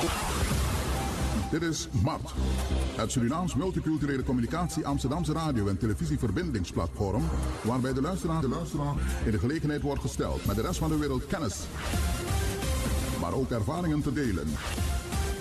Dit is MART, het Surinaams Multiculturele Communicatie Amsterdamse radio- en televisieverbindingsplatform, waarbij de luisteraar in de gelegenheid wordt gesteld met de rest van de wereld kennis, maar ook ervaringen te delen